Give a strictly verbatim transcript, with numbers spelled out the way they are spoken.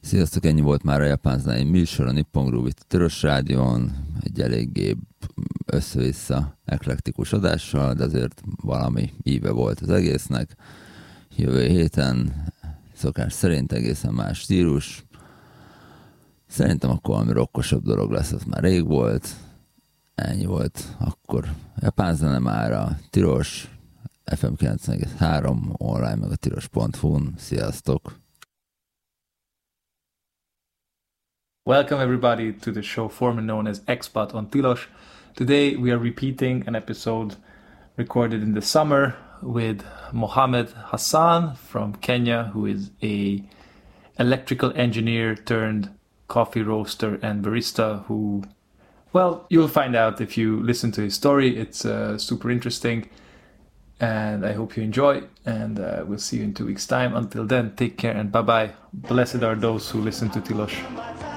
Sziasztok, ennyi volt már a Japán zenei műsor, a Nippon Groove itt a Tilos Rádión, egy eléggé össze-vissza eklektikus adással, de azért valami íve volt az egésznek. Jövő héten szokás szerint egészen más stílus. Szerintem akkor valami rockosabb dolog lesz, az már rég volt. Ennyi volt akkor a Japán zene már a Tilos, ef em kilencven egész három, online meg a tilos pont hu-n. Sziasztok! Welcome everybody to the show formerly known as Expat on Tilos. Today we are repeating an episode recorded in the summer with Mohammed Hassan from Kenya, who is a electrical engineer turned coffee roaster and barista who, well, you'll find out if you listen to his story. It's uh, super interesting and I hope you enjoy, and uh, we'll see you in two weeks time. Until then, take care and bye bye. Blessed are those who listen to Tilos.